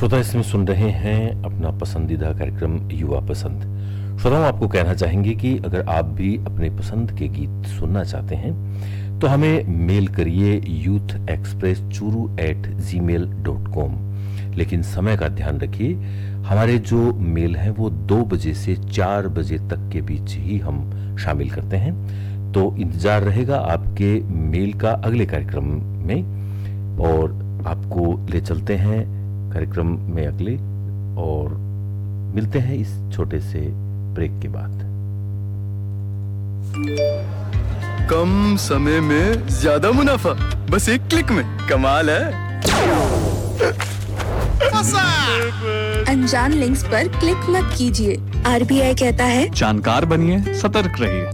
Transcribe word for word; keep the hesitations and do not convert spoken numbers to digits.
श्रोता इसमें सुन रहे हैं अपना पसंदीदा कार्यक्रम युवा पसंद। श्रोताओं, आपको कहना चाहेंगे कि अगर आप भी अपने पसंद के गीत सुनना चाहते हैं तो हमें मेल करिए यूथ एक्सप्रेस चूरू एट जी मेल डॉट कॉम। लेकिन समय का ध्यान रखिए, हमारे जो मेल हैं वो दो बजे से चार बजे तक के बीच ही हम शामिल करते हैं। तो इंतजार रहेगा आपके मेल का अगले कार्यक्रम में, और आपको ले चलते हैं कार्यक्रम में अगले, और मिलते हैं इस छोटे से ब्रेक के बाद। कम समय में ज्यादा मुनाफा, बस एक क्लिक में। कमाल है। अनजान लिंक्स पर क्लिक मत कीजिए। आर बी आई कहता है जानकार बनिए, सतर्क रहिए।